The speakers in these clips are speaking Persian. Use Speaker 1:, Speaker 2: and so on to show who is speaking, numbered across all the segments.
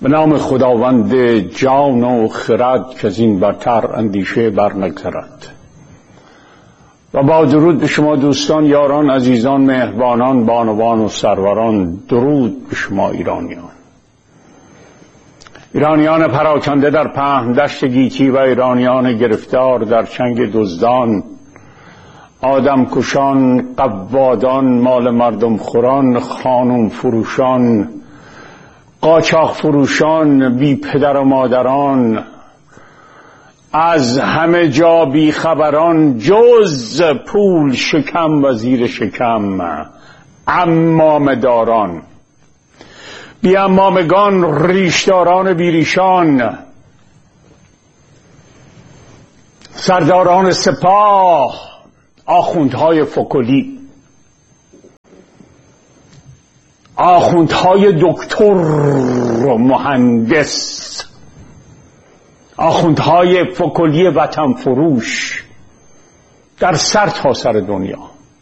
Speaker 1: به نام خداوند جان و خرد که از این برتر اندیشه بر نگذرد. و با درود به شما دوستان، یاران، عزیزان، مهربانان، بانوان و سروران. درود به شما ایرانیان پراکنده در پهن دشت گیتی و ایرانیان گرفتار در چنگ دزدان، آدم کشان، قوادان، مال مردم خوران، خانم فروشان، قاچاق فروشان، بی پدر و مادران، از همه جا بی خبران، جز پول شکم و زیر شکم عمامه داران، بی عمامگان، ریشداران بی ریشان، سرداران سپاه، آخوندهای فکلی، آخوندهای دکتر و مهندس، آخوندهای فکلی وطن فروش در سر تا سر دنیا.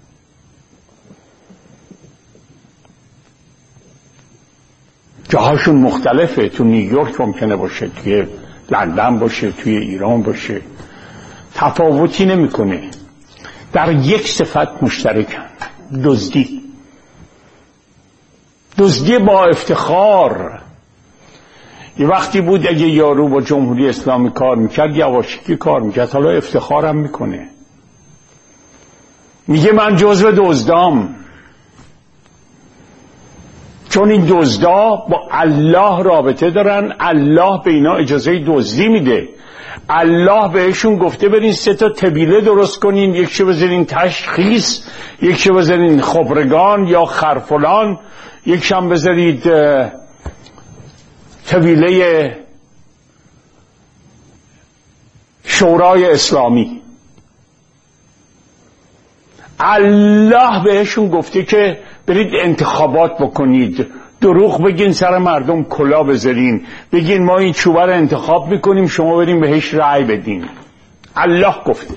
Speaker 1: جاهاشون مختلفه. تو نیویورک ممکنه باشه، توی لندن باشه، توی ایران باشه، تفاوتی نمیکنه. در یک صفت مشترکن: دزدی با افتخار. یه وقتی بود اگه یارو با جمهوری اسلامی کار میکرد، یواشکی کار میکرد، حالا افتخارم میکنه، میگه من جزو دزدام. چون این دزدا با الله رابطه دارن، الله به اینا اجازه دزدی میده. الله بهشون گفته برین 3 تا طبیله درست کنین، یکشو بذارین تشخیص، یکشو بذارین خبرگان یا خرفلان، یکشم بذارید طبیله شورای اسلامی. الله بهشون گفته که برید انتخابات بکنید، دروغ بگین، سر مردم کلا بذارین، بگین ما این چوبه رو انتخاب میکنیم، شما برین بهش رأی بدین. الله گفته.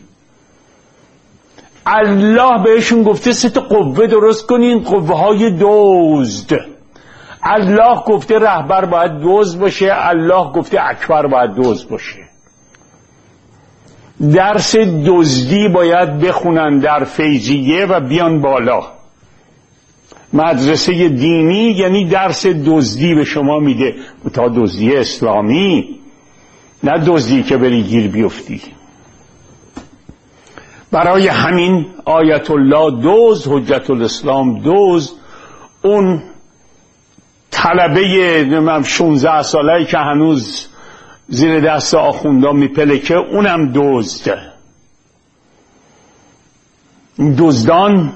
Speaker 1: الله بهشون گفته 3 تا قوه درست کنین، قوه های دزد. الله گفته رهبر باید دزد باشه، الله گفته اکبر باید دزد باشه. درس دزدی باید بخونن در فیضیه و بیان بالا. مدرسه دینی یعنی درس دزدی به شما میده، تا دزدی اسلامی، نه دزدی که بری گیر بیفتی. برای همین آیت الله دزد، حجت الاسلام دزد، اون طلبه 16 ساله‌ای که هنوز زیر دست آخوندا میپلکه، اونم دزد. دزدان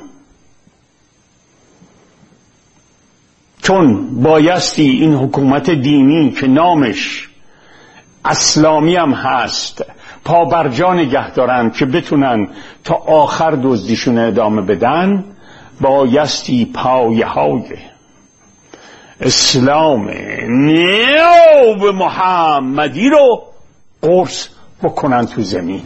Speaker 1: چون بایستی این حکومت دینی که نامش اسلامی هم هست پا بر جا نگه دارن که بتونن تا آخر دزدیشون ادامه بدن، بایستی پایه های اسلام نیو محمدی رو قرص بکنن تو زمین.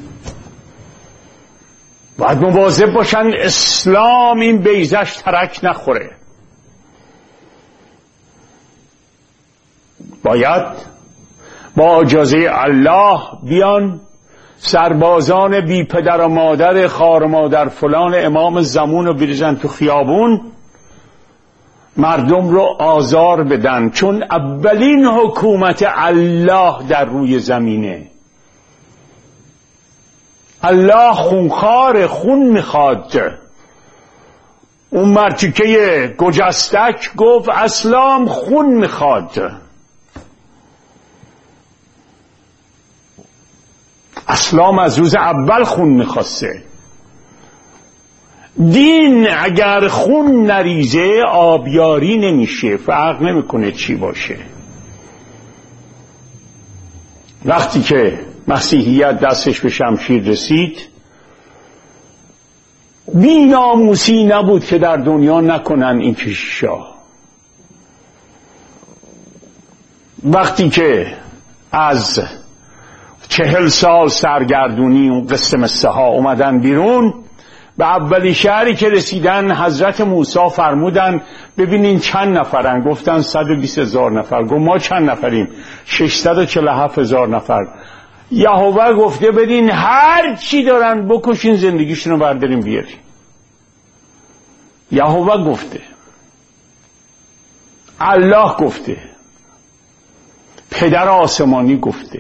Speaker 1: باید مواظب باشن اسلام این بیضش ترک نخوره. باید با اجازه الله بیان سربازان بی پدر و مادر، خار و مادر فلان امام زمان رو بریزن تو خیابون، مردم رو آزار بدن، چون اولین حکومت الله در روی زمینه. الله خونخوار، خون میخواد. اون مرتیکه گجستک گفت اسلام خون میخواد. اسلام از روز اول خون میخواسته. دین اگر خون نریزه آبیاری نمیشه، فرق نمیکنه چی باشه. وقتی که مسیحیت دستش به شمشیر رسید، بی ناموسی نبود که در دنیا نکنن این کشیشا. وقتی که از 40 سال سرگردونی اون قسم 3 اومدن بیرون، به اولی شهری که رسیدن حضرت موسی فرمودن ببینین چند نفرن؟ گفتن 120,000 نفر. گفت ما چند نفریم؟ 647,000 نفر. یهوه گفته بدین هر چی دارن بکشین، زندگیشون رو برداریم بیاریم. یهوه گفته، الله گفته، پدر آسمانی گفته.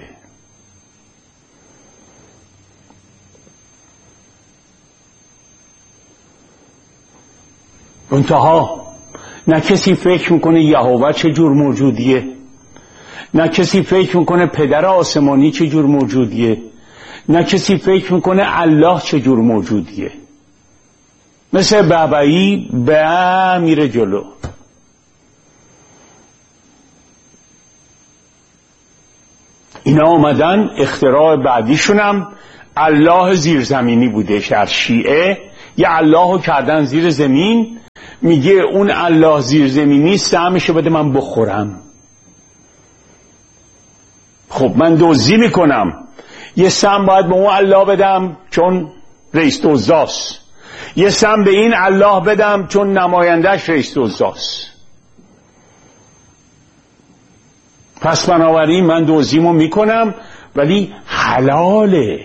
Speaker 1: منتها نه کسی فکر میکنه یهوه چه جور موجودیه، نه کسی فکر میکنه پدر آسمانی چه جور موجودیه، نه کسی فکر میکنه الله چه جور موجودیه. مثل بابایی به میره جلو. اینا آمدن اختراع بعدیشونم الله زیرزمینی بوده. در شیعه یه اللهو کردن زیر زمین، میگه اون الله زیرزمینی سهمشو بده من بخورم. خب من دزدی میکنم، یه سهم باید به اون الله بدم چون رئیس دزداست، یه سهم به این الله بدم چون نمایندهش رئیس دزداست. پس بنابراین من دزدیمو میکنم ولی حلاله.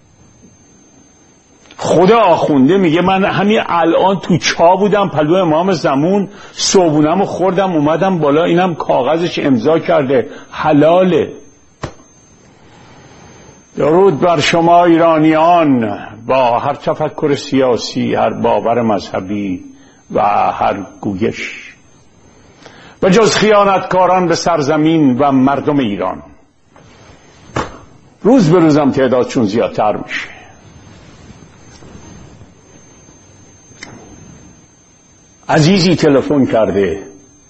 Speaker 1: خدا آخونده میگه من همین الان تو چا بودم پلو امام زمان، صبحونمو خوردم اومدم بالا، اینم کاغذش امضا کرده، حلاله. درود بر شما ایرانیان با هر تفکر سیاسی، هر باور مذهبی و هر گویش، و جز خیانتکاران به سرزمین و مردم ایران. روز به روزم تعدادشون زیادتر میشه. عزیزی تلفن کرده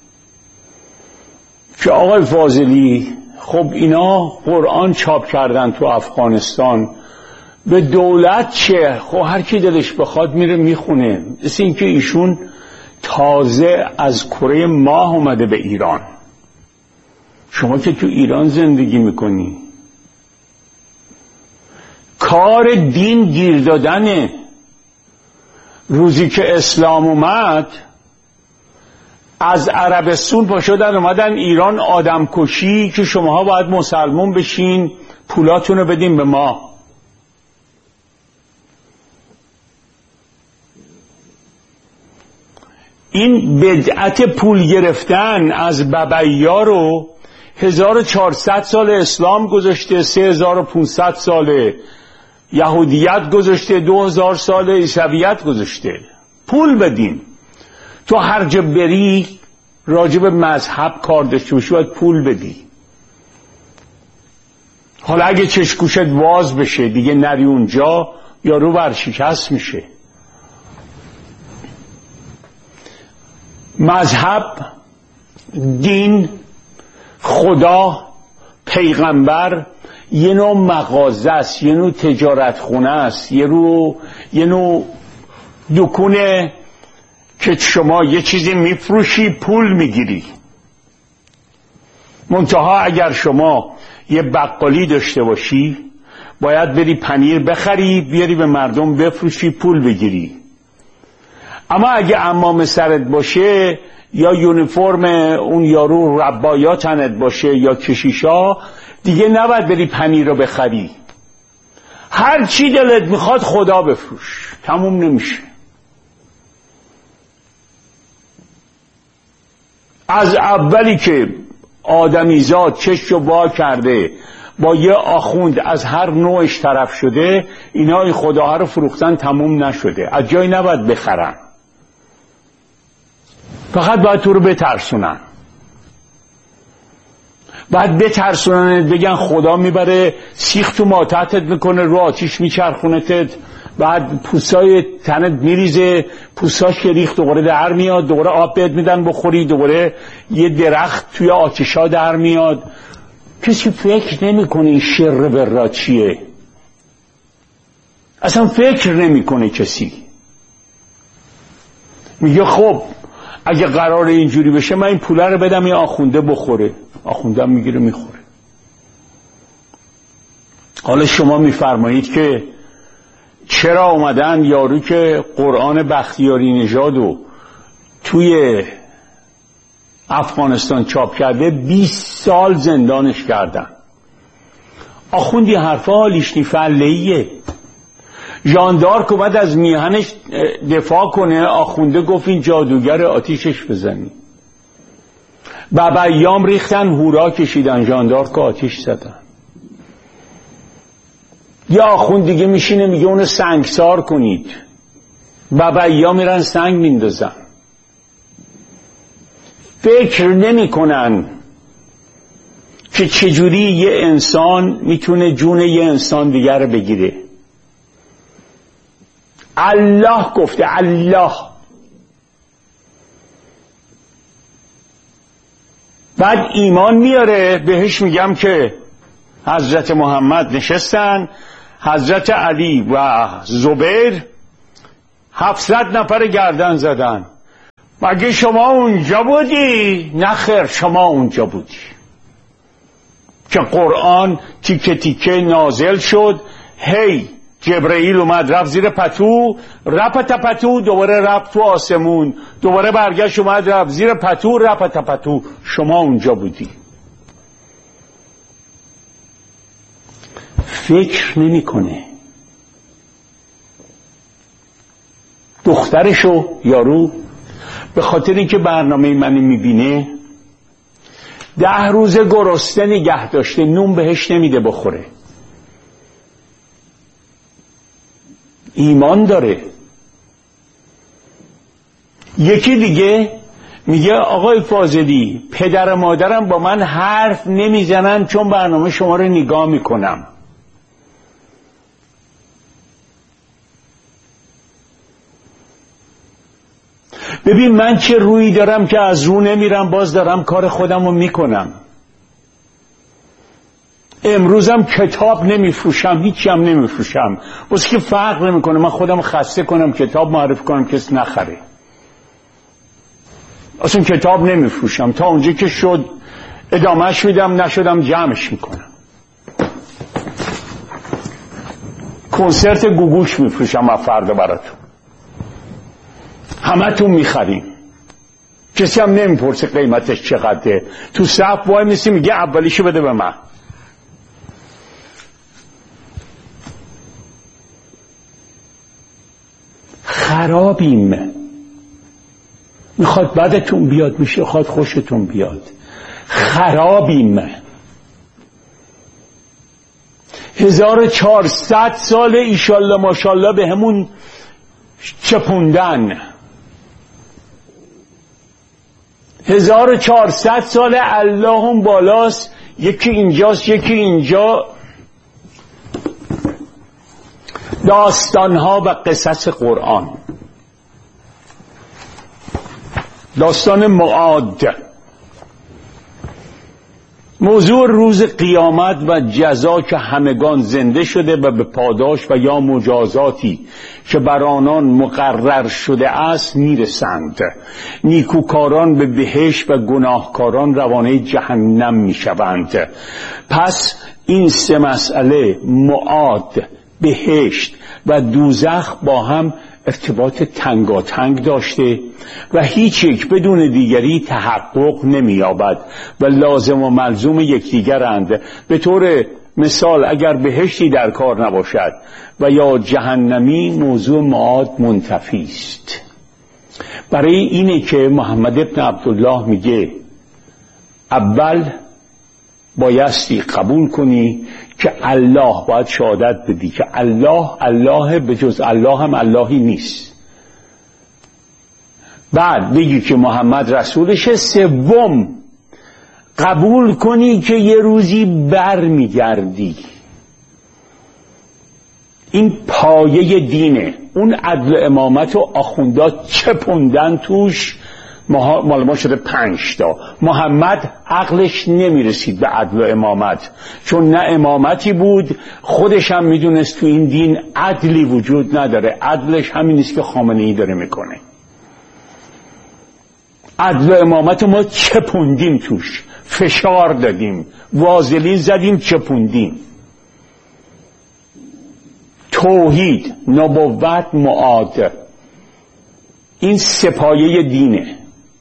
Speaker 1: که آقای فاضلی خب اینا قرآن چاپ کردن تو افغانستان، به دولت چه؟ خب هر کی دلش بخواد میره میخونه. مثل این که ایشون تازه از کره ماه اومده به ایران. شما که تو ایران زندگی میکنی، کار دین گیر دادنه. روزی که اسلام اومد از عربستان پا شدن اومدن ایران آدم کشی که شماها باید مسلمون بشین، پولاتونو بدین به ما. این بدعت پول گرفتن از ببعیا رو 1400 سال اسلام گذاشته، 3500 سال یهودیت گذاشته، 2000 سال عیسویت گذاشته. پول بدین. تو هر جا بری راجب مذهب کار داشته باشی باید پول بدی. حالا اگه چشگوشت واز بشه دیگه نری اونجا، یارو ورشکست میشه. مذهب، دین، خدا، پیغمبر یه نوع مغازه است، یه نوع تجارت خونه است، یه نوع دکونه که شما یه چیزی میفروشی پول میگیری. منتها اگر شما یه بقالی داشته باشی باید بری پنیر بخری بیاری به مردم بفروشی پول بگیری. اما اگه عمام سرت باشه یا یونیفرم اون یارو ربایا تنت باشه یا کشیشا، دیگه نباید بری پنیر رو بخری. هر چی دلت میخواد خدا بفروش، تموم نمیشه. از اولی که آدمیزاد چشم وا کرده با یه آخوند از هر نوعش طرف شده، اینا این خداها رو فروختن تموم نشده. از جایی نباید بخرن، فقط باید تو رو بترسونن. باید بترسونن، بگن خدا میبره سیخ تو ماتحتت میکنه، رو آتیش میچرخونتت، بعد پوستای تنت میریزه، پوستاش که ریخت دوباره در میاد، دوباره آب بهت میدن بخوری، دوباره یه درخت توی آتیشا در میاد. کسی فکر نمیکنه این شر برا چیه، اصلا فکر نمیکنه کسی. میگه خب اگه قرار اینجوری بشه من این پوله رو بدم این آخونده بخوره، آخونده هم میگیره میخوره. حالا شما میفرمایید که چرا اومدن یارو که قرآن بختیاری نژادو توی افغانستان چاپ کرده 20 سال زندانش کردن. آخوندی حرفا حالیش فلهیه. ژاندارک اومد از میهنش دفاع کنه، آخونده گفت این جادوگر آتیشش بزنی. بابایام ریختن هورا کشیدن، ژاندارک آتیش زدن. یا آخوند دیگه میشینه میگه اونو سنگسار کنید، بابایا میرن سنگ میندازن. فکر نمی کنن که چجوری یه انسان میتونه جون یه انسان دیگر رو بگیره. الله گفته، الله. بعد ایمان میاره، بهش میگم که حضرت محمد نشستن، حضرت علی و زبیر 700 نفر گردن زدن. مگه شما اونجا بودی؟ نه خیر، شما اونجا بودی که قرآن تیکه تیکه نازل شد. هی جبرئیل اومد رفت زیر پتو، رپت پتو، دوباره رفت تو آسمون، دوباره برگشت اومد رفت زیر پتو، رپت پتو. شما اونجا بودی. فکر نمیکنه. دخترشو یارو به خاطر اینکه برنامه منو میبینه 10 روز گرسنه نگه داشته، نون بهش نمیده بخوره. ایمان داره. یکی دیگه میگه آقای فاضلی پدر و مادرم با من حرف نمیزنن چون برنامه شما رو نگاه میکنم. ببین من چه رویی دارم که از رو نمیرم، باز دارم کار خودم رو میکنم. امروزم کتاب نمیفروشم، هیچی هم نمیفروشم، بس که فرق نمیکنه. من خودم خسته کنم کتاب معرفی کنم کسی نخره. اصلا کتاب نمیفروشم، تا اونجا که شد ادامهش میدم، نشدم جمعش میکنم. کنسرت گوگوش میفروشم از فردا براتون، همه تون میخریم، کسی هم نمیپرسه قیمتش چقدره. تو صف وای میسی میگه اولیشو بده به من. خرابیم. میخواد بدتون بیاد میشه، میخواد خوشتون بیاد. خرابیم. 1400 سال ایشالله ماشالله به همون چپوندن. 1400 سال الله هم بالاست، یکی اینجاست یکی اینجا. داستانها و قصص قرآن. داستان معاد، موضوع روز قیامت و جزا که همگان زنده شده و به پاداش و یا مجازاتی که بر آنان مقرر شده است میرسند. نیکوکاران به بهشت و گناهکاران روانه جهنم میشوند. پس این 3 مسئله، معاد، بهشت و دوزخ، با هم ارتباط تنگاتنگ داشته و هیچ یک بدون دیگری تحقق نمی‌یابد و لازم و ملزوم یکدیگرند. به طور مثال اگر بهشتی در کار نباشد و یا جهنمی، موضوع معاد منتفی است. برای اینه که محمد ابن عبدالله میگه اول بایستی قبول کنی که الله، باید شهادت بدی که الله به جز الله هم اللهی نیست. بعد بگی که محمد رسولشه. سوم قبول کنی که یه روزی بر میگردی. این پایه دینه. اون عدل امامت و آخوندا چپوندن توش، مال ما شده 5 تا. محمد عقلش نمیرسید به عدل و امامت، چون نه امامتی بود، خودش هم میدونست تو این دین عدلی وجود نداره. عدلش همین نیست که خامنه‌ای داره میکنه. عدل و امامت ما چپوندیم توش، فشار دادیم، وازلین زدیم، چپوندیم. توحید، نبوت، معاد، این سپایه دینه.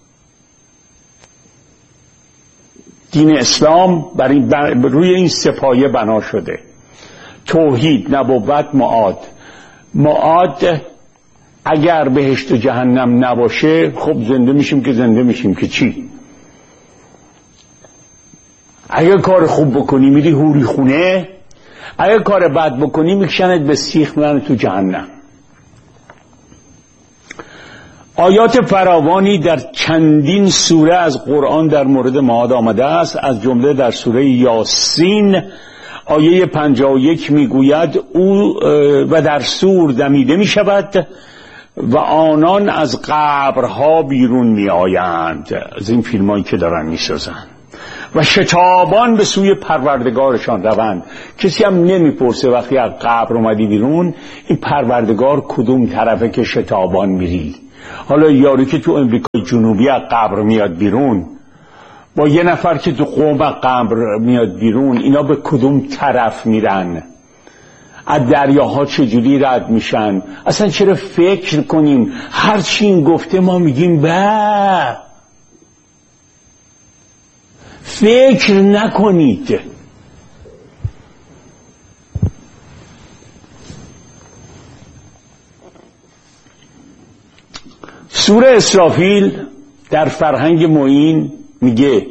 Speaker 1: دین اسلام روی این سپایه بنا شده: توحید، نبوت، معاد. معاد اگر بهشت و جهنم نباشه، خب زنده میشیم که چی؟ اگر کار خوب بکنی میری حوری خونه، اگر کار بد بکنی میکشنت به سیخ، میرن تو جهنم. آیات فراوانی در چندین سوره از قرآن در مورد معاد آمده است. از جمله در سوره یاسین آیه 51 میگوید: او و در سور دمیده میشود و آنان از قبرها بیرون میآیند، از این فیلمایی که دارن میسازن، و شتابان به سوی پروردگارشان روند. کسی هم نمیپرسه وقتی از قبر اومدی بیرون این پروردگار کدوم طرفه که شتابان میری. حالا یاری که تو امریکای جنوبی از قبر میاد بیرون با یه نفر که تو قم از قبر میاد بیرون، اینا به کدوم طرف میرن؟ از دریاها چجوری رد میشن؟ اصلا چرا فکر کنیم هر چی این گفته ما میگیم به؟ فکر نکنید. سوره اسرافیل در فرهنگ معین میگه: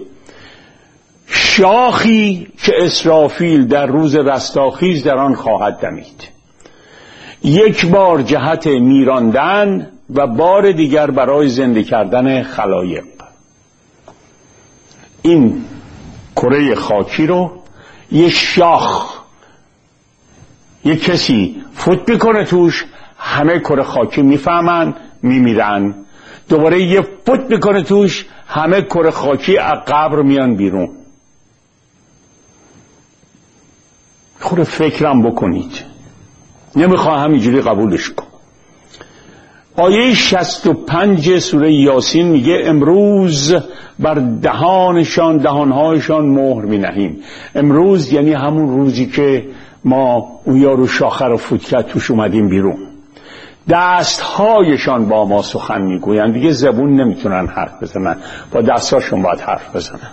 Speaker 1: شاخی که اسرافیل در روز رستاخیز در آن خواهد دمید، یک بار جهت میراندن و بار دیگر برای زنده کردن خلایق. این کره خاکی رو یه شاخ، یه کسی فوت میکنه توش، همه کره خاکی میفهمن، میمیرن. دوباره یه فوت میکنه توش، همه کره خاکی از قبر میان بیرون. خود فکرم بکنید، نمیخواه همینجوری قبولش کن. آیه 65 سوره یاسین میگه: امروز بر دهانهایشان مهر مینهیم. امروز یعنی همون روزی که ما اون یارو شاخه رو فوت کرد توش اومدیم بیرون. دستهایشان با ما سخن میگویند. دیگه زبون نمیتونن حرف بزنن، با دستهاشون باید حرف بزنن.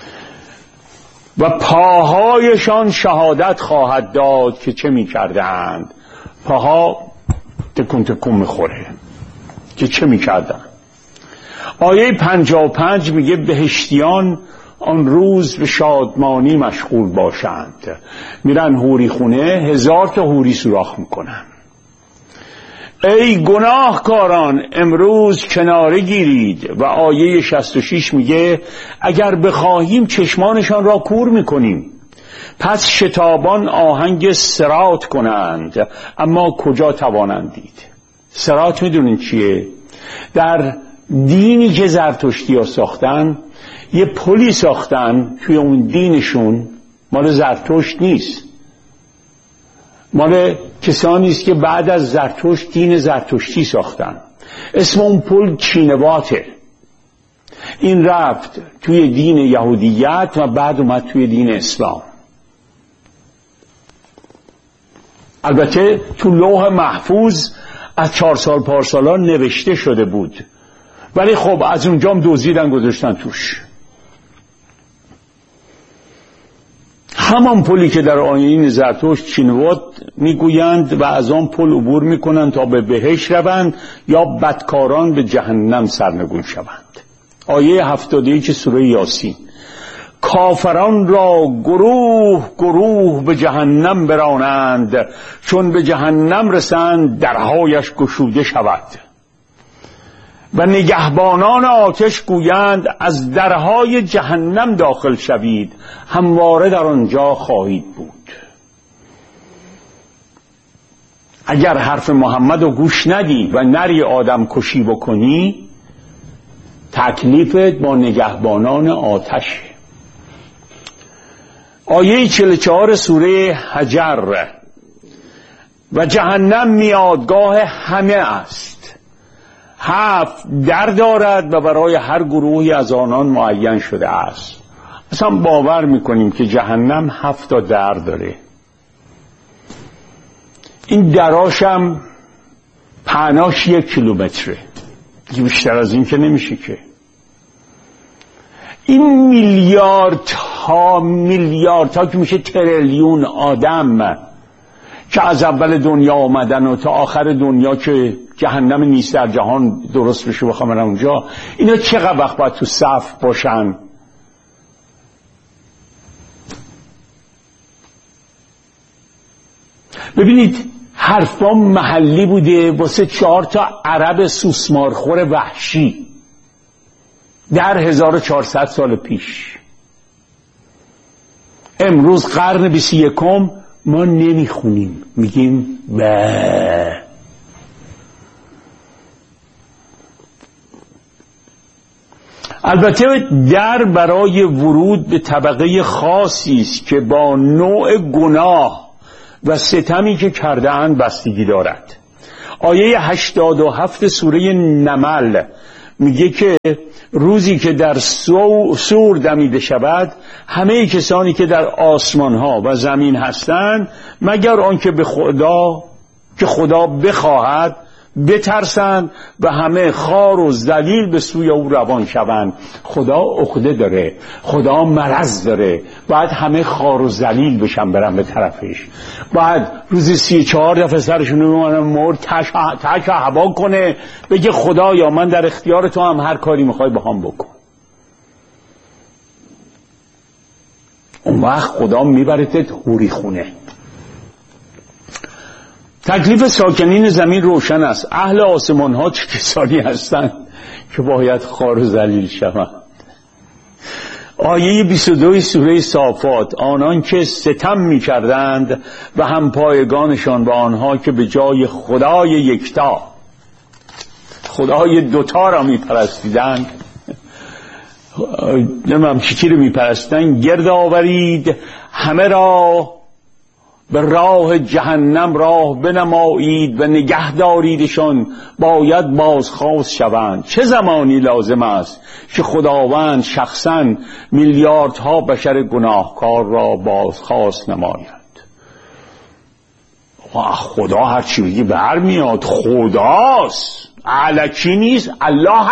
Speaker 1: و پاهایشان شهادت خواهد داد که چه میکردند. پاها تکون تکون میخوره که چه میکردن. آیه 55 میگه: بهشتیان آن روز به شادمانی مشغول باشند. میرن حوری خونه، 1000 تا حوری سوراخ میکنن. ای گناهکاران امروز کناره گیرید. و آیه 66 میگه: اگر بخواهیم چشمانشان را کور میکنیم، پس شتابان آهنگ صراط کنند، اما کجا توانند دید؟ صراط میدونین چیه؟ در دینی که زرتشتی ها ساختن، یه پلی ساختن توی اون دینشون، مال زرتشت نیست، مال کسانی است که بعد از زرتشت دین زرتشتی ساختن. اسم اون پل چینواته. این رفت توی دین یهودیت و بعد اومد توی دین اسلام. البته تو لوح محفوظ از 4 سال پارسالا نوشته شده بود، ولی خب از اونجا هم دزدیدن گذاشتن توش. همان پلی که در آیین زرتشت چینوات میگویند و از آن پل عبور میکنند تا به بهشت روند یا بدکاران به جهنم سرنگون شوند. آیه 71 سوره یاسین: کافران را گروه گروه به جهنم برانند، چون به جهنم رسند درهایش گشوده شود. و نگهبانان آتش گویند از درهای جهنم داخل شوید، همواره در آنجا خواهید بود. اگر حرف محمد رو گوش ندی و نری آدم کشی بکنی، تکلیفت با نگهبانان آتش. آیه 44 سوره حجر: و جهنم میادگاه همه است، 7 در دارد و برای هر گروهی از آنان معین شده است. اصلا باور میکنیم که جهنم 7 تا در داره؟ این دراشم پهناش 1 کیلومتره، دیگه بیشتر از این که نمیشه که. این میلیاردها که میشه تریلیون آدم که از اول دنیا آمدن و تا آخر دنیا که جهنم نیست در جهان درست بشه بخوام برن اونجا، اینا چقدر وقت باید تو صف باشن؟ ببینید حرفا محلی بوده واسه 4 عرب سوسمارخور وحشی در 1400 سال پیش. امروز قرن 21 ما نمیخونیم، میگیم به. البته در برای ورود به طبقه خاصی است که با نوع گناه و ستمی که کرده اند بستگی دارد. آیه 87 سوره نمل میگه که روزی که در سور دمیده شود همه کسانی که در آسمان ها و زمین هستند مگر آنکه به خدا بخواهد بترسند و همه خار و ذلیل به سوی او روان شوند. خدا عقده داره، خدا مرض داره، باید همه خار و ذلیل بشن برن به طرفش، باید روزی 34 دفعه سرشون رو مرد تک هوا کنه بگه خدایا من در اختیار تو هم، هر کاری میخوای با هم بکن. اون وقت خدا میبرتت حوری خونه. تکلیف ساکنین زمین روشن است. اهل آسمان ها چه کسانی هستند که باید خار و ذلیل شوند. آیه 22 سوره صافات: آنان که ستم می کردند و هم پایگانشان و آنها که به جای خدای یکتا خدای دوتا را می پرستیدند، نمیم چی رو می پرستیدند، گرد آورید همه را به راه جهنم راه بنمایید و نگه داریدشان، باید بازخواست شوند. چه زمانی لازم است که خداوند شخصا میلیاردها بشر گناهکار را بازخواست نماید؟ خدا هر چی بگی برمیاد، خداست، الکی نیست، الله.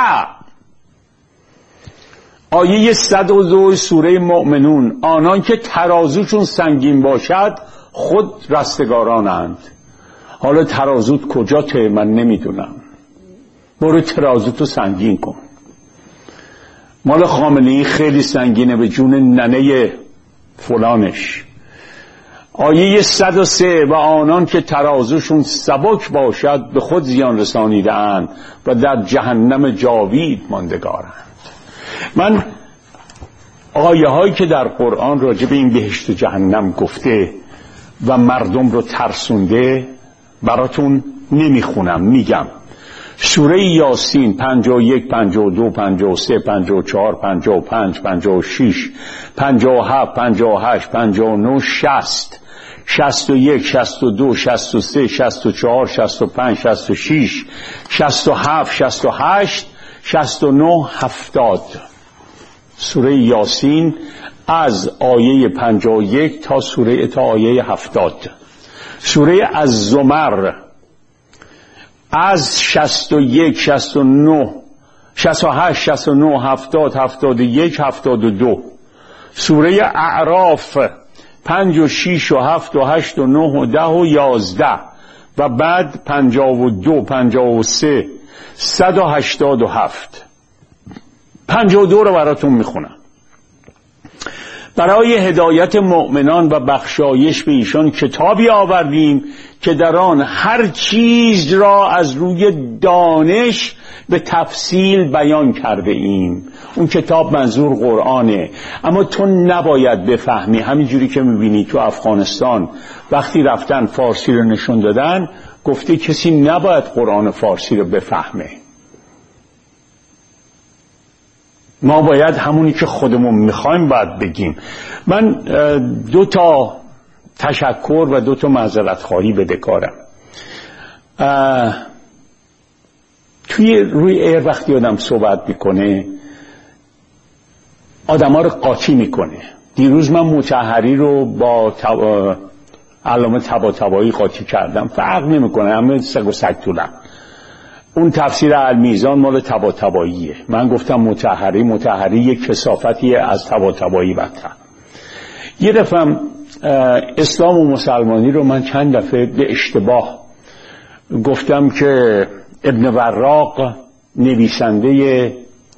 Speaker 1: آیه 102 سوره مؤمنون: آنان که ترازوشون سنگین باشد خود رستگارانند. حالا ترازوت کجاته من نمیدونم، برو ترازوتو سنگین کن. مال خامنه‌ای خیلی سنگینه به جون ننه فلانش. آیه 103: و آنان که ترازوشون سبک باشد به خود زیان رسانیده‌اند و در جهنم جاوید ماندگارند. من آیه هایی که در قرآن راجع به این بهشت و جهنم گفته و مردم رو ترسونده براتون نمیخونم، میگم. سوره یاسین 51 52 53 54 55 56 57 58 59 60 61 62 63 64 65 66 67 68 69 70. سوره یاسین از آیه 51 تا آیه 70. سوره الزمر از 61 69 68 69 70 71 72. سوره اعراف 5 و 6 و 7 و 8 و 9 و 10 و 11 و بعد 52 53 187. 52 رو براتون میخونم. برای هدایت مؤمنان و بخشایش به ایشان کتابی آوردیم که در آن هر چیز را از روی دانش به تفصیل بیان کرده ایم. اون کتاب منظور قرآنه، اما تو نباید بفهمی. همینجوری که میبینی تو افغانستان وقتی رفتن فارسی رو نشون دادن، گفته کسی نباید قرآن فارسی رو بفهمه. ما باید همونی که خودمون میخوایم باید بگیم. من 2 تا تشکر و 2 تا معذرت خواهی بدهکارم. روی ایر وقتی آدم صحبت میکنه آدم ها رو قاطی میکنه. دیروز من مطهری رو با علامه طباطبایی قاطی کردم، فرق نمیکنه، همه سگ و سگ طولن. اون تفسیر المیزان مال طباطباییه. من گفتم مطهری یک کثافتیه از طباطبایی بدتر. یه دفعه اسلام و مسلمانی رو من چند دفعه به اشتباه گفتم که ابن وراق نویسنده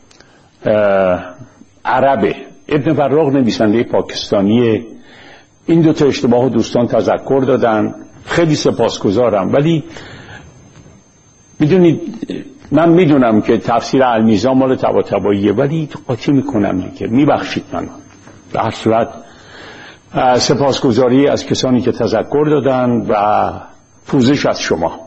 Speaker 1: عربه، ابن وراق نویسنده پاکستانیه. این دو تا اشتباه دوستان تذکر دادن، خیلی سپاسگزارم. ولی میدونید من میدونم که تفسیر المیزان مال طباطباییه، ولی قاطی میکنم دیگه، میبخشید منو. به هر صورت سپاسگزاری از کسانی که تذکر دادن و پوزش از شما.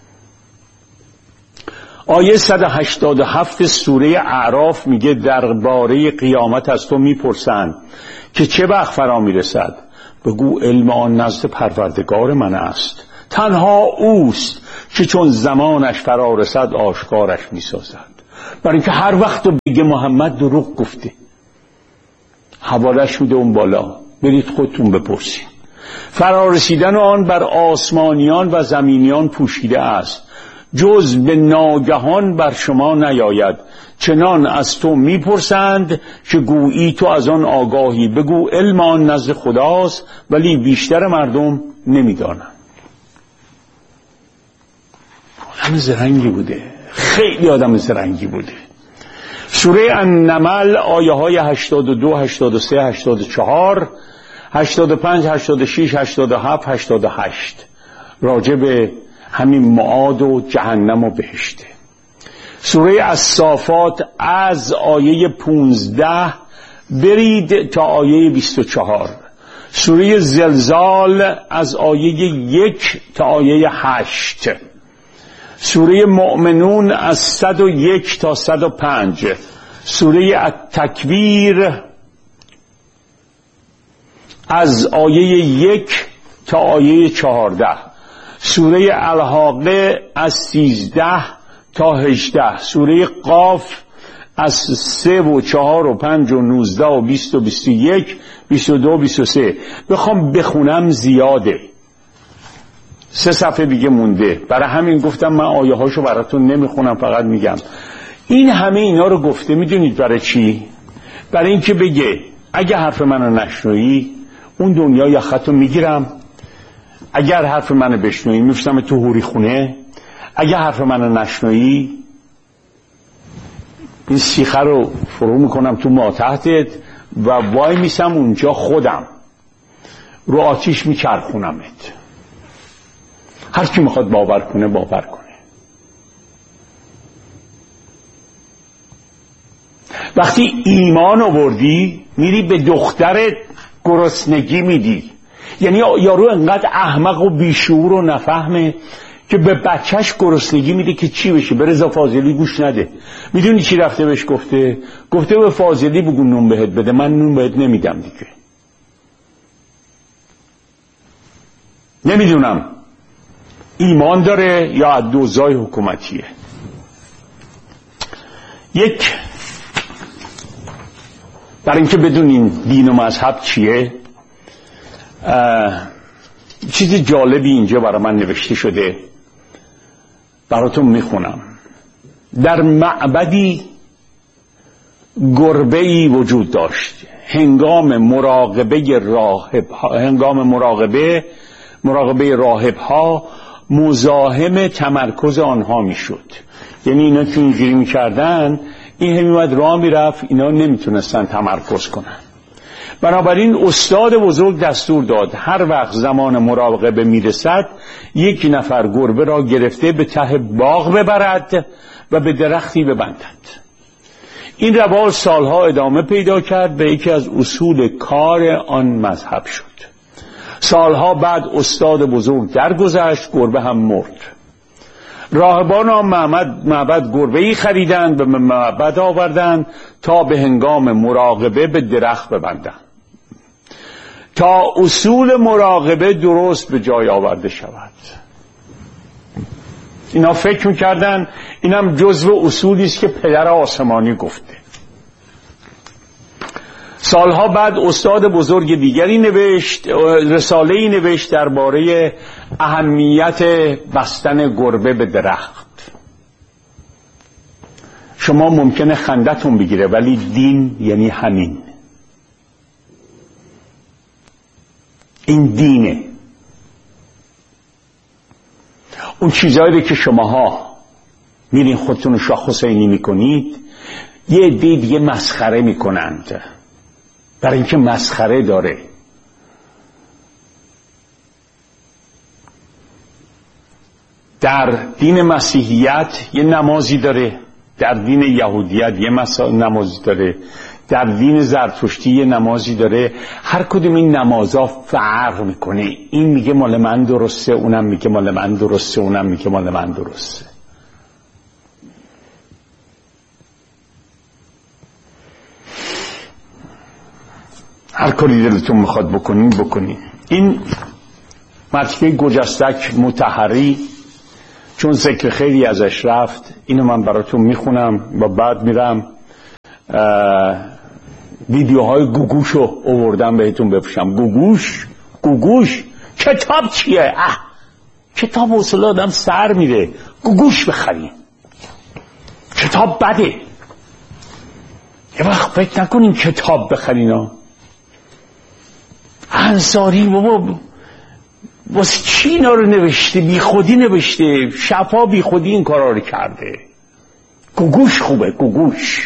Speaker 1: آیه 187 سوره اعراف میگه درباره قیامت از تو میپرسند که چه وقت فرا میرسد؟ بگو علم آن نزد پروردگار من است، تنها اوست که چون زمانش فرا رسد آشکارش میسازد. برای اینکه هر وقت بگه محمد دروغ گفته، حوالش میده اون بالا، برید خودتون بپرسید. فرا رسیدن آن بر آسمانیان و زمینیان پوشیده است، جز به ناگهان بر شما نیاید. چنان از تو میپرسند که گویی تو از آن آگاهی، بگو علم آن نزد خداست ولی بیشتر مردم نمیدانند. آدم زرنگی بوده، خیلی آدم زرنگی بوده. سوره النمل آیه های 82 83 84 85 86 87 88 راجع به همین معاد و جهنم و بهشته. سوره الصافات از آیه 15 برید تا آیه 24. سوره زلزال از آیه 1 تا آیه 8. سوره مؤمنون از 101 تا 105. سوره التکویر از آیه 1 تا آیه 14. سوره الحاقه از 13 تا 18. سوره قاف از 3 و 4 و 5 و 19 و 20 و 21 22 و 23. بخوام بخونم زیاده، 3 صفحه دیگه مونده، برای همین گفتم من آیه هاشو براتون نمیخونم، فقط میگم. این همه اینا رو گفته میدونید برای چی؟ برای اینکه بگه اگه حرف منو نشنوی اون دنیا یخطو میگیرم، اگر حرف منو بشنوی میفرستم تو هوری خونه، اگه حرف منو نشنوی این سیخه رو فرو میکنم تو ماتحتت و وای میسم اونجا خودم رو آتیش میچرخونمت. هر کی میخواد باور کنه باور کنه. وقتی ایمان آوردی میری به دخترت گرسنگی میدی. یعنی یارو انقدر احمق و بیشعور و نفهمه که به بچهش گرسنگی میده که چی بشه؟ به رضا فاضلی گوش نده. میدونی چی رفته بهش گفته؟ گفته به فاضلی بگو نون بهت بده، من نون بهت نمیدم دیگه. نمیدونم ایمان داره یا دوزای حکومتیه. یک، برای اینکه بدونین دین و مذهب چیه، چیز جالبی اینجا برای من نوشته شده، براتون میخونم. در معبدی گربه‌ای وجود داشت. هنگام مراقبه راهب‌ها مزاحم تمرکز آنها میشد. یعنی اینا که اینجوری میکردن، این همیمد راه میرفت، اینا نمیتونستن تمرکز کنن. بنابراین استاد بزرگ دستور داد هر وقت زمان مراقبه میرسد یک نفر گربه را گرفته به ته باغ ببرد و به درختی ببندد. این روال سالها ادامه پیدا کرد، به یکی از اصول کار آن مذهب شد. سالها بعد استاد بزرگ درگذشت، گربه هم مرد. راهبان آن معبد گربه‌ای خریدند و به معبد آوردند تا به هنگام مراقبه به درخت ببندند تا اصول مراقبه درست به جای آورده شود. اینا فکر می‌کردن اینم جزو اصولی است که پدر آسمانی گفته. سالها بعد استاد بزرگ دیگری نوشت، رساله‌ای نوشت درباره اهمیت بستن گربه به درخت. شما ممکنه خندتون بگیره، ولی دین یعنی همین. این دینه. اون چیزهایی که شماها میرین خودتون شاخ حسینی میکنید، یه عده دیگه مسخره میکنند، برای اینکه مسخره داره. در دین مسیحیت یه نمازی داره، در دین یهودیت یه نمازی داره، در دین زرتشتی یه نمازی داره. هر کدوم این نمازها فرق میکنه. این میگه مال من درسته، اونم میگه مال من درسته، اونم میگه مال من درسته. هر کاری دلتون میخواد بکنین. این متکه گجستک مطهری، چون ذکر خیلی ازش رفت، اینو من براتون میخونم و بعد میرم ویدیوهای گوگوشو آوردم بهتون بپوشم. گوگوش کتاب چیه؟ کتاب حوصله آدم سر میره. گوگوش بخرین، کتاب بده. یه وقت فکر نکنین کتاب بخرین. انصاری بابا واسه چی اینا رو نوشته؟ بی خودی نوشته، شفا بی خودی این کارا رو کرده. گوگوش خوبه، گوگوش.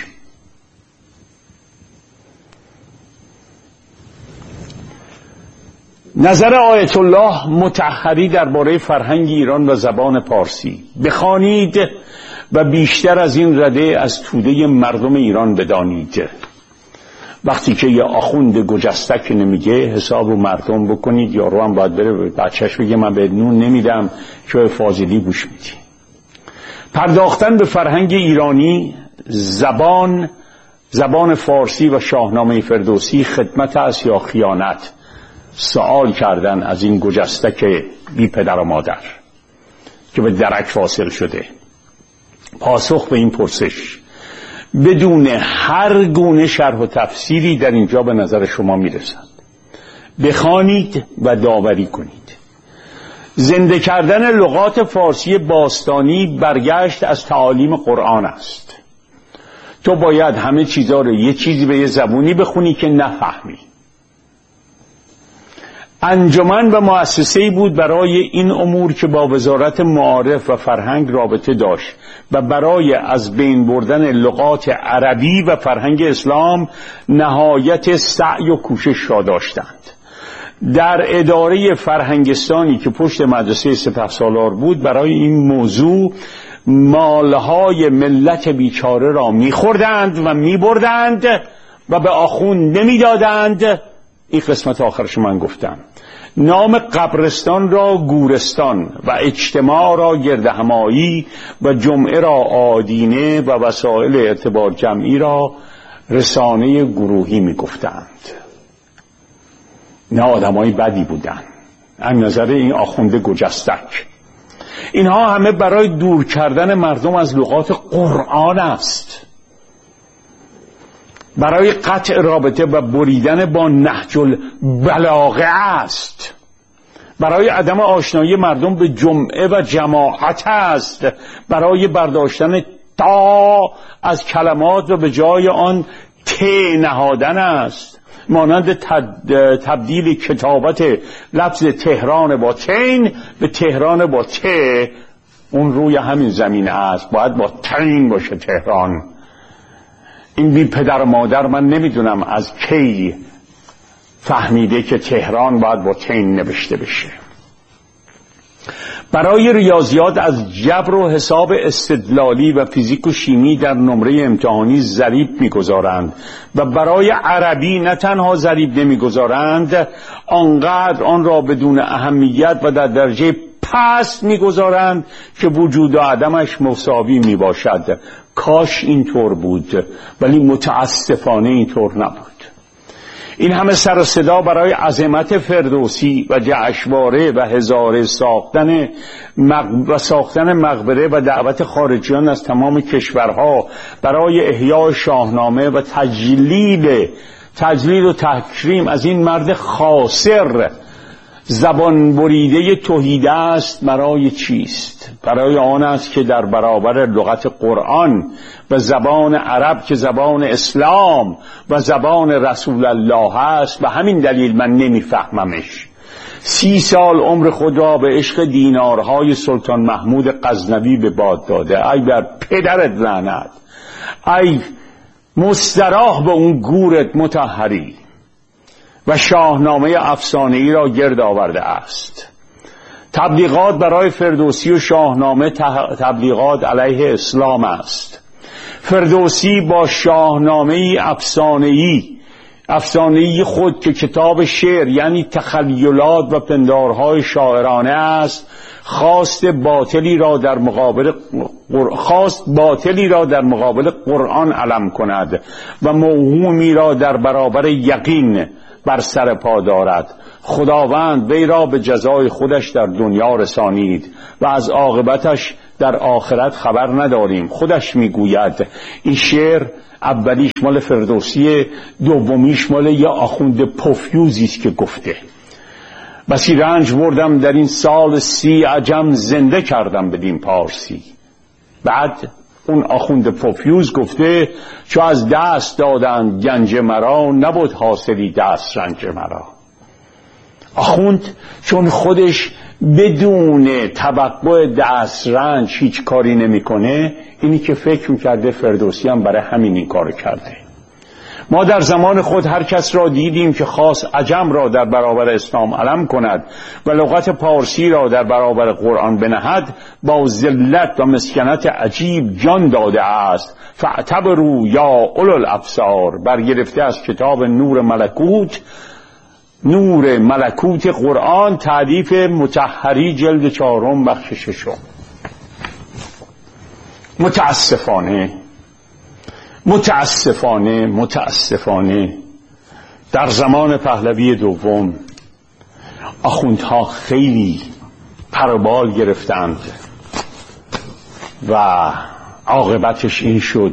Speaker 1: نظر آیت الله مطهری درباره فرهنگ ایران و زبان پارسی. بخوانید و بیشتر از این رده از توده مردم ایران بدانید. وقتی که یه آخوند گجستک نمیگه حساب مردم بکنید. یارو هم باید بره بچهش بگه من به نون نمیدم، که فاضلی گوش میدی. پرداختن به فرهنگ ایرانی، زبان فارسی و شاهنامه فردوسی خدمت است یا خیانت؟ سوال کردن از این گجستک بی پدر و مادر که به درک فاصل شده. پاسخ به این پرسش بدون هر گونه شرح و تفسیری در اینجا به نظر شما میرسد. بخوانید و داوری کنید. زنده کردن لغات فارسی باستانی برگشت از تعالیم قرآن است. تو باید همه چیزا رو یه چیزی به یه زبونی بخونی که نفهمی. انجمن و مؤسسه‌ای بود برای این امور که با وزارت معارف و فرهنگ رابطه داشت و برای از بین بردن لغات عربی و فرهنگ اسلام نهایت سعی و کوشش را داشتند. در اداره فرهنگستانی که پشت مدرسه سپهسالار بود، برای این موضوع مالهای ملت بیچاره را می‌خوردند و می‌بردند و به آخوند نمی‌دادند. این قسمت آخرش من گفتم. نام قبرستان را گورستان و اجتماع را گردهمایی و جمعه را آدینه و وسایل اعتبار جمعی را رسانه گروهی می گفتند. نه آدمای بدی بودن از نظر این آخونده گجستک. اینها همه برای دور کردن مردم از لغات قرآن است، برای قطع رابطه و بریدن با نهج البلاغه است، برای عدم آشنایی مردم به جمعه و جماعت است، برای برداشتن تا از کلمات و به جای آن ت نهادن است، مانند تبدیل کتابت لفظ تهران با تین به تهران با ت. اون روی همین زمین است، باید با تین باشه تهران. این بی پدر و مادر من نمیدونم از کی فهمیده که تهران باید با تین نوشته بشه. برای ریاضیات از جبر و حساب استدلالی و فیزیک و شیمی در نمره امتحانی ضریب میگذارند و برای عربی نه تنها ضریب نمیگذارند، آنقدر آن را بدون اهمیت و در درجه پست میگذارند که وجود و عدمش مساوی میباشد. کاش اینطور بود، ولی متاسفانه اینطور نبود. این همه سر و صدا برای عظمت فردوسی و جشنواره و هزاره ساختن مقبره و دعوت خارجیان از تمام کشورها برای احیای شاهنامه و تجلیل تجلیل و تکریم از این مرد خاسر زبان بریده توحید است برای چیست؟ برای آن است که در برابر لغت قرآن و زبان عرب که زبان اسلام و زبان رسول الله است، و همین دلیل من نمیفهممش. 30 سال عمر خود را به عشق دینارهای سلطان محمود غزنوی به باد داده. ای بر پدرت لعنت، ای مستراح به اون گورت مطهری، و شاهنامه افسانه‌ای را گرد آورده است. تبلیغات برای فردوسی و شاهنامه تبلیغات علیه اسلام است. فردوسی با شاهنامه افسانه‌ای خود که کتاب شعر یعنی تخیلات و پندارهای شاعرانه است، خواست باطلی را در مقابل قرآن علم کند و موهومی را در برابر یقین بر سر پا دارد. خداوند وی را به جزای خودش در دنیا رسانید و از عاقبتش در آخرت خبر نداریم. خودش میگوید. این شعر اولیش مال فردوسی، دومیش مال یه آخوند پفیوزی است که گفته. بسی رنج بردم در این سال 30 عجم زنده کردم بدین پارسی. بعد اون آخوند پفیوز گفته چو از دست دادن گنج مرا، نبود حاصلی دست رنج مرا. آخوند چون خودش بدون توقع دست رنج هیچ کاری نمیکنه، اینی که فکر میکرده فردوسی هم برای همین این کار کرده. ما در زمان خود هر کس را دیدیم که خاص عجم را در برابر اسلام علم کند و لغت پارسی را در برابر قرآن بنهد، با ذلت و مسکنت عجیب جان داده است. فاعتبروا یا اولو الابصار، برگرفته از کتاب نور ملکوت قرآن، تألیف مطهری، جلد 4 بخش 6. متاسفانه در زمان پهلوی دوم آخوندها خیلی پروبال گرفتند و عاقبتش این شد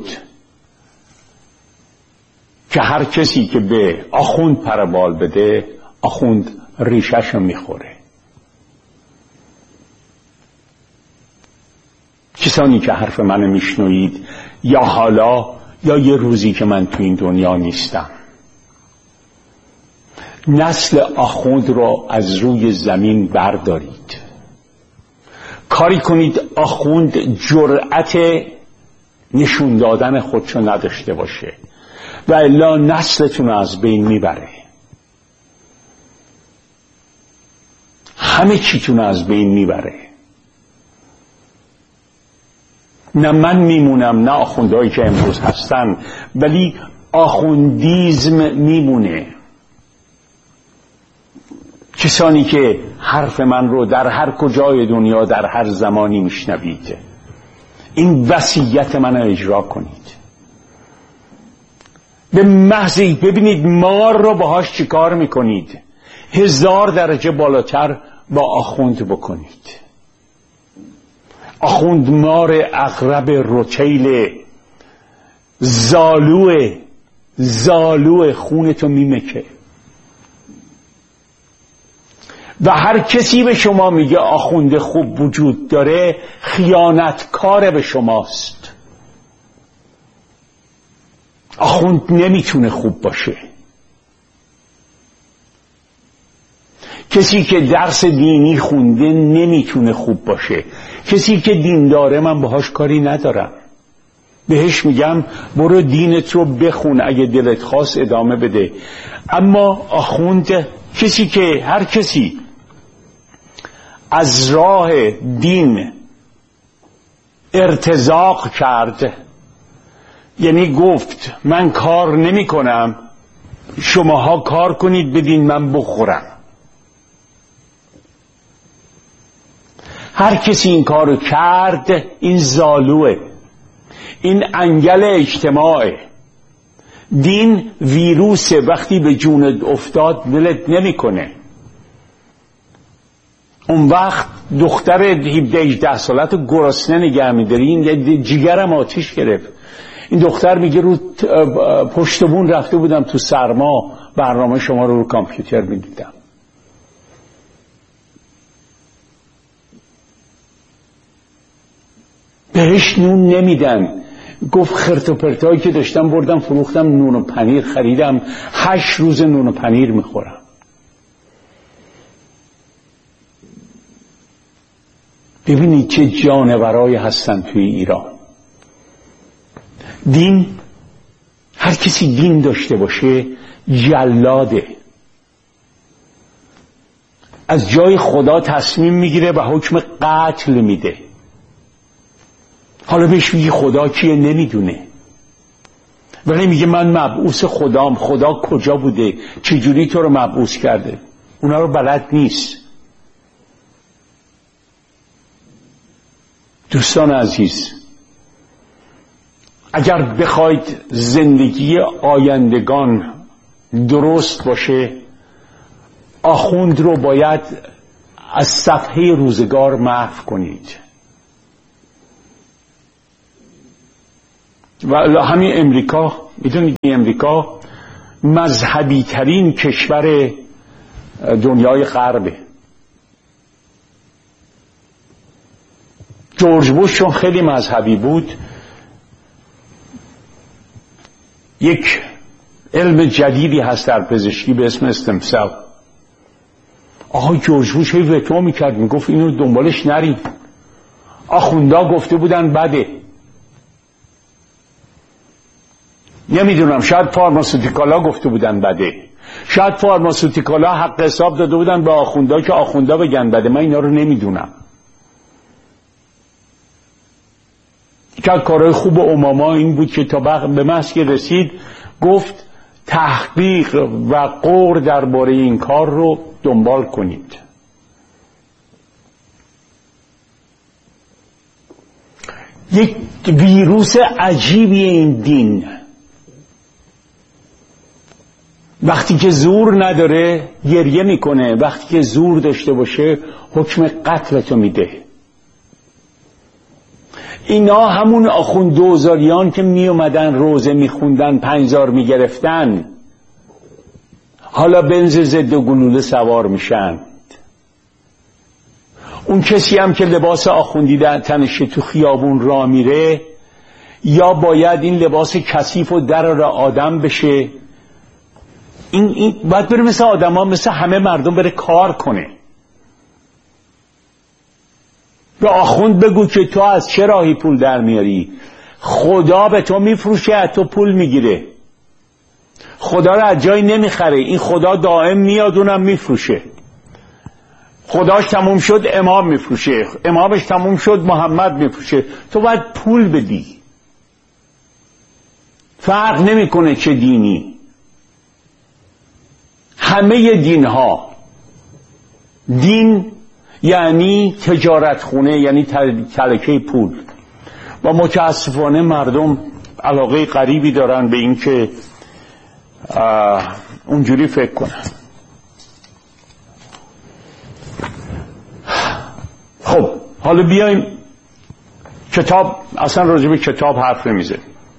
Speaker 1: که هر کسی که به آخوند پروبال بده، آخوند ریشه‌شو میخوره. کسانی که حرف منو میشنوید، یا حالا یا یه روزی که من تو این دنیا نیستم، نسل آخوند را از روی زمین بردارید. کاری کنید آخوند جرأت نشون دادن خودشو نداشته باشه، و الا نسلتون از بین میبره، همه چیتون از بین میبره. نه من میمونم، نه آخوندهایی که امروز هستن، ولی آخوندیزم میمونه. کسانی که حرف من رو در هر کجای دنیا در هر زمانی میشنوید، این وصیت من رو اجرا کنید. به محضی ببینید مار رو باهاش چیکار میکنید، 1000 درجه بالاتر با آخوند بکنید. آخوند مار عقرب رتیل زالو خونتو میمکه. و هر کسی به شما میگه آخوند خوب وجود داره، خیانتکار به شماست. آخوند نمیتونه خوب باشه. کسی که درس دینی خونده نمیتونه خوب باشه. کسی که دین داره من باهاش کاری ندارم، بهش میگم برو دینت رو بخون، اگه دلت خواست ادامه بده. اما آخوند هر کسی از راه دین ارتزاق کرد، یعنی گفت من کار نمی کنم، شماها کار کنید بدین من بخورم، هر کسی این کارو کرد، این زالوه، این انگل اجتماعه. دین ویروسه، وقتی به جونت افتاد ولت نمیکنه. اون وقت دختر 17-18 سالت گرسنه نگه میداری، این جیگرم آتیش گرفت. این دختر میگه رو پشت بون رفته بودم تو سرما برنامه شما رو کامپیوتر میدیدم. بهش نون نمیدن. گفت خرت و پرتایی که داشتم بردم فروختم، نون و پنیر خریدم، 8 روز نون و پنیر میخورم. ببینید چه جانورایی هستن توی ایران. دین، هر کسی دین داشته باشه جلاده، از جای خدا تصمیم میگیره و حکم قتل میده. حالا بهش میگی خدا کیه؟ نمیدونه، ولی میگه من مبعوث خدام. خدا کجا بوده؟ چجوری تو رو مبعوث کرده؟ اونا رو بلد نیست. دوستان عزیز، اگر بخواید زندگی آیندگان درست باشه، آخوند رو باید از صفحه روزگار محو کنید. و همین امریکا، میدونید امریکا مذهبی ترین کشور دنیای غربه. جورج بوش چون خیلی مذهبی بود، یک علم جدیدی هست در پزشکی به اسم استمسل. آقای جورج بوش هی وتو میکرد، میگفت اینو دنبالش نرید. آخوندا گفته بودن بده. نمیدونم، شاید فارماسوتیکالا گفته بودن بده، شاید فارماسوتیکالا حق حساب داده بودن به آخوندا که آخوندا بگن بده. من اینا رو نمیدونم. که کارهای خوب اوباما این بود که تا به محض که رسید گفت تحقیق و غور درباره این کار رو دنبال کنید. یک ویروس عجیبی این دین، وقتی که زور نداره گریه میکنه، وقتی که زور داشته باشه حکم قتلتو میده. اینا همون آخوند دوزاریان که می اومدن روزه میخوندن، 5000 میگرفتن، حالا بنز ضد گلوله سوار میشن. اون کسی هم که لباس آخوندی در تنش تو خیابون راه میره، یا باید این لباس کثیف و در آدم بشه، این باید بره مثل آدم ها، مثل همه مردم بره کار کنه. به آخوند بگو که تو از چه راهی پول در میاری؟ خدا به تو میفروشه، از تو پول میگیره. خدا رو از جایی نمیخره. این خدا دائم میاد اونم میفروشه. خداش تموم شد امام میفروشه، امامش تموم شد محمد میفروشه. تو باید پول بدی. فرق نمیکنه چه دینی. همه دین ها، دین یعنی تجارت خونه، یعنی تلکه پول. و متاسفانه مردم علاقه غریبی دارن به این که اونجوری فکر کنن. خب حالا بیایم کتاب، اصلا راجع به کتاب حرف نمیزنیم.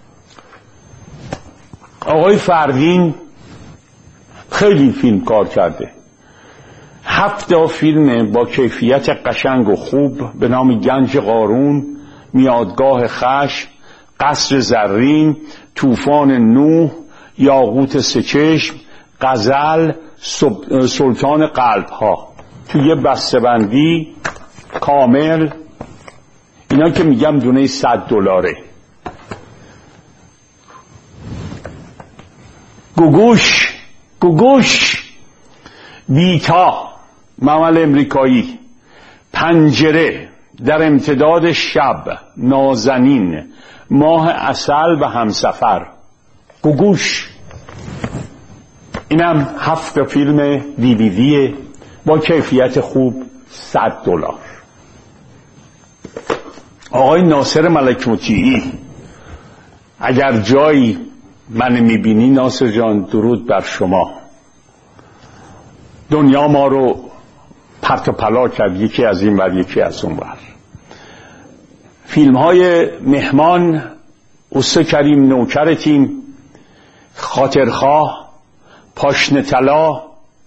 Speaker 1: آقای فروین خیلی فیلم کار کرده، 7 فیلم با کیفیت قشنگ و خوب به نام گنج قارون، میادگاه خشم، قصر زرین، طوفان نوح، یاقوت سه‌چشم، غزل، سلطان قلب ها، توی یه بسته‌بندی کامل. اینا که میگم دونه $100. گوگوش بیتا، ممل امریکایی، پنجره، در امتداد شب، نازنین، ماه عسل و همسفر. گوگوش اینم 7 فیلم DVD با کیفیت خوب، $100. آقای ناصر ملک مطیعی، اگر جایی من میبینی ناصر جان، درود بر شما. دنیا ما رو پرت و پلا کرد، یکی از این ور یکی از اون ور. فیلم های مهمان اوستا کریم نوکرتیم، خاطرخواه، پاشنه طلا،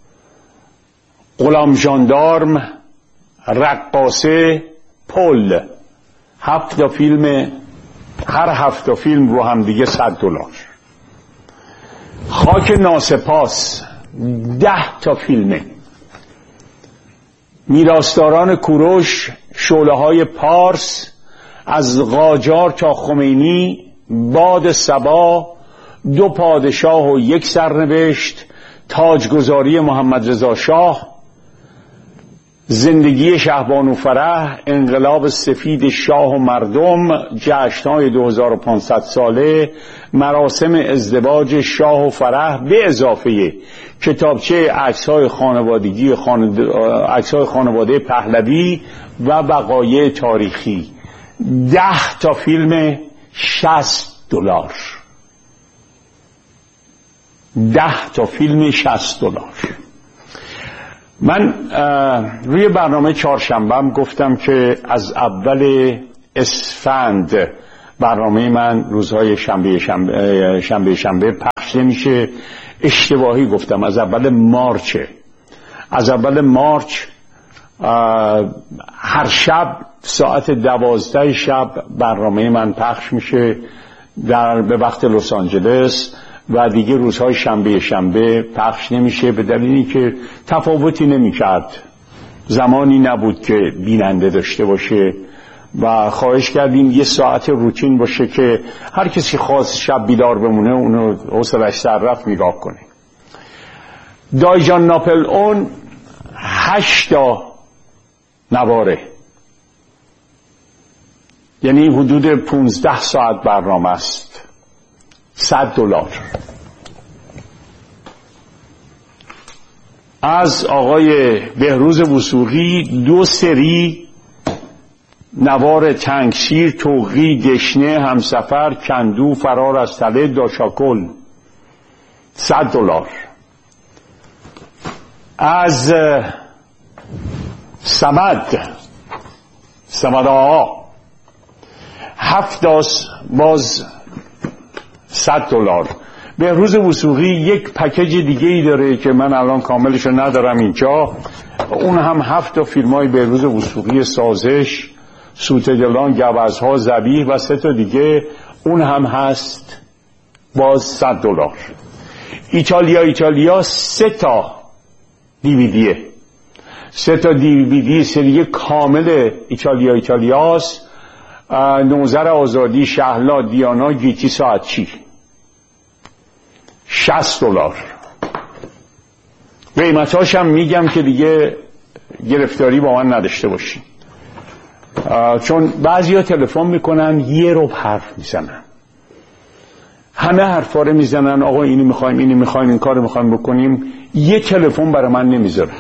Speaker 1: غلام ژاندارم، رقاصه، پل. 7 فیلم، هر 7 فیلم رو هم دیگه $100. خاک ناسپاس 10 فیلمه. میراثداران کوروش، شعله‌های پارس، از قاجار تا خمینی، باد صبا، 2 پادشاه و 1 سرنوشت، تاجگذاری محمد رضا شاه، زندگی شهبانو فرح، انقلاب سفید شاه و مردم، جشن‌های 2500 ساله، مراسم ازدواج شاه و فرح، به اضافه کتابچه عکس‌های خانوادگی عکس‌های خانواده پهلوی و وقایع تاریخی. 10 فیلم $60. 10 فیلم $60. من روی برنامه چهارشنبه‌ام گفتم که از اول اسفند برنامه من روزهای شنبه پخش نمیشه. اشتباهی گفتم، از اول مارچه. از اول مارچ هر شب ساعت 12 شب برنامه من پخش میشه به وقت لس آنجلس و دیگه روزهای شنبه پخش نمیشه، به دلیلی که تفاوتی نمیکرد، زمانی نبود که بیننده داشته باشه و خواهش کردیم 1 ساعت روتین باشه که هر کسی خواست شب بیدار بمونه اونو حوصله‌اش سر رفت نگاه کنه. دایجان ناپل اون 8 نواره، یعنی حدود 15 ساعت برنامه است. $100. از آقای بهروز وثوقی 2 سری نوار تنگشیر، توقی، دشنه، همسفر، کندو، فرار از تله، داشاکل. $100. از صمد آقا 7 باز $100. بهروز وثوقی یک پکیج دیگه ای داره که من الان کاملشو ندارم اینجا، اون هم 7 فیلمای بهروز وثوقی، سازش، سوتگلان، گوزها، ذبیح و 3 دیگه، اون هم هست باز $100. ایتالیا 3 دیویدیه، 3 دیویدی سری کامل ایتالیاست. نوذر آزادی، شهلا، دیانا، گیتی ساعتچی. $60. قیمتاش هم میگم که دیگه گرفتاری با من نداشته باشین، چون بعضیا تلفن میکنن 1 ربع حرف میزنن، همه حرفا رو میزنن، آقا اینو میخوایم این کارو میخوایم بکنیم، 1 تلفن برای من نمیذارن.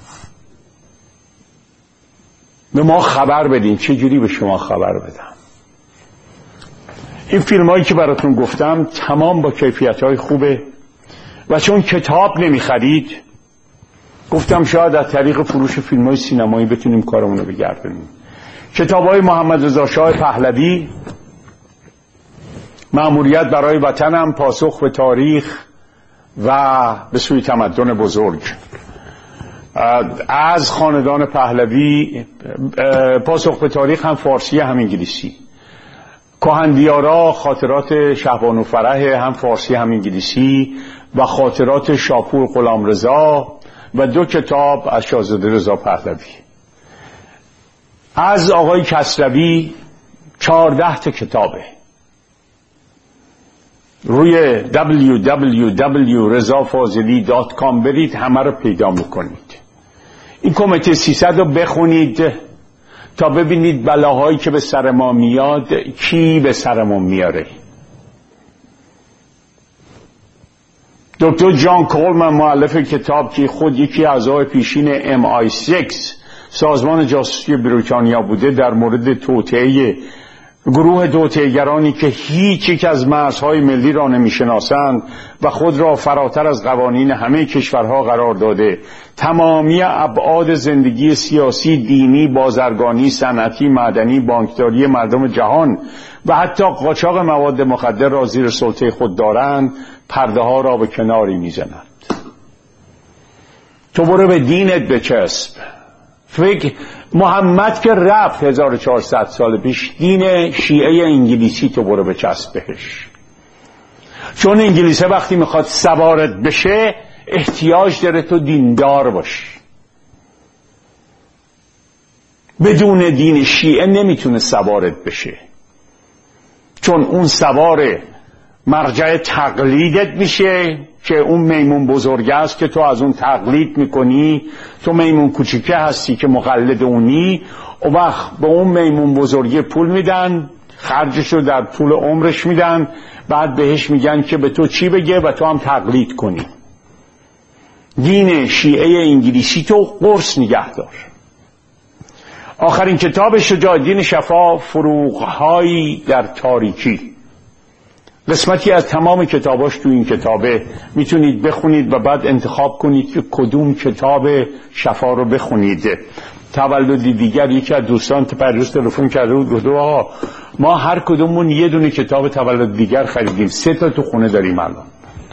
Speaker 1: به ما خبر بدین. چه جوری به شما خبر بدم؟ این فیلم هایی که براتون گفتم تمام با کیفیت های خوبه و چون کتاب نمیخرید گفتم شاید از طریق فروش فیلم های سینمایی بتونیم کارمون رو بگردونیم. کتاب های محمد رضا شاه پهلوی، مأموریت برای وطنم، پاسخ به تاریخ و به سوی تمدن بزرگ. از خاندان پهلوی، پاسخ به تاریخ هم فارسی هم انگلیسی. کهندیارا، خاطرات شهبانو فرح، هم فارسی هم انگلیسی و خاطرات شاپور غلامرضا و 2 کتاب از شاهزاده رضا پهلوی. از آقای کسروی 14 کتابه. روی www.rezafazeli.com برید، همه رو پیدا میکنید. این کمیته 300 رو بخونید تا ببینید بلاهایی که به سر ما میاد کی به سرمون میاره. دکتر جان کولمن مؤلف کتاب که خود یکی اعضای پیشین MI6 سازمان جاسوسی بریتانیا بوده، در مورد توطئه گروه توطئه‌گرانی که هیچ یک از مرزهای ملی را نمی‌شناسند و خود را فراتر از قوانین همه کشورها قرار داده، تمامی ابعاد زندگی سیاسی، دینی، بازرگانی، صنعتی، معدنی، بانکداری مردم جهان و حتی قاچاق مواد مخدر را زیر سلطه خود دارند، پرده ها را به کناری می‌زنند. تو برو به دینت بچسب. فکر محمد که رفت 1400 سال پیش، دین شیعه انگلیسی تو برو بچسب بهش، چون انگلیسه وقتی میخواد سوارت بشه احتیاج داره تو دیندار باشی. بدون دین شیعه نمیتونه سوارت بشه، چون اون سوار مرجع تقلیدت میشه که اون میمون بزرگ است که تو از اون تقلید میکنی، تو میمون کوچیکه هستی که مقلد اونی. و وقت به اون میمون بزرگی پول میدن، خرجشو در طول عمرش میدن، بعد بهش میگن که به تو چی بگه و تو هم تقلید کنی. دین شیعه انگلیسی تو قرص نگه دار. آخرین کتاب شجاع‌الدین شفا، فروغ‌هایی در تاریکی، قسمتی از تمام کتاباش تو این کتابه، میتونید بخونید و بعد انتخاب کنید که کدوم کتاب شفا رو بخونید. تولدی دیگر یکی از دوستان پریروز تلفن کرده بود، گفت آقا ما هر کدوممون یه دونه کتاب تولد دیگر خریدیم، 3 تا تو خونه داریم الان.